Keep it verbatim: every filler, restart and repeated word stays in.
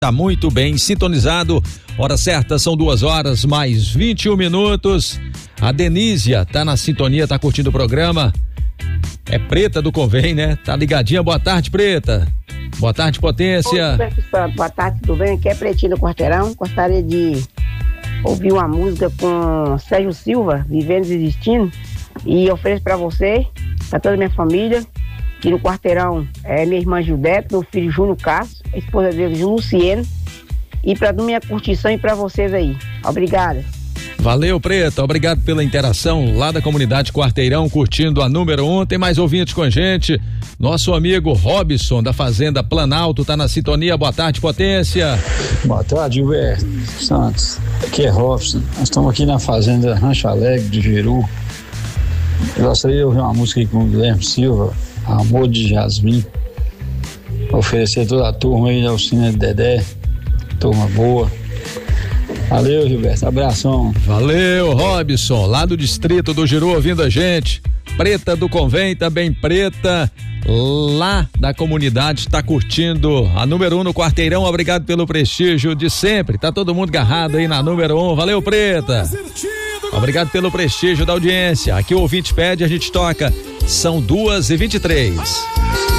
Tá muito bem sintonizado. Hora certa, são duas horas mais vinte e um minutos. A Denísia tá na sintonia, tá curtindo o programa. É Preta do Convém, né? Tá ligadinha. Boa tarde, Preta. Boa tarde, Potência. Oi, boa tarde, tudo bem? Aqui é Pretinho do Quarteirão. Gostaria de ouvir uma música com Sérgio Silva, Vivendo e Existindo. E ofereço pra você, pra toda a minha família. Aqui no Quarteirão é minha irmã Judete, meu filho Júnior Castro, a esposa dele, Luciene, e para minha curtição e para vocês aí. Obrigada. Valeu, Preta, obrigado pela interação lá da comunidade Quarteirão, curtindo a número um. Tem mais ouvintes com a gente. Nosso amigo Robson, da Fazenda Planalto, tá na sintonia. Boa tarde, Potência. Boa tarde, Gilberto Santos. Aqui é Robson. Nós estamos aqui na Fazenda Rancho Alegre de Jeru. Eu gostaria de ouvir uma música aí com o Guilherme Silva, Amor de Jasmim. Oferecer toda a turma aí da oficina de Dedé, turma boa. Valeu, Gilberto, abração. Valeu, Robson, lá do distrito do Jeru, ouvindo a gente. Preta do Convém, também Preta, lá da comunidade, tá curtindo a número um no Quarteirão. Obrigado pelo prestígio de sempre, tá todo mundo agarrado aí na número um. Valeu, Preta. Obrigado pelo prestígio da audiência. Aqui o ouvinte pede, a gente toca. São duas e vinte e três.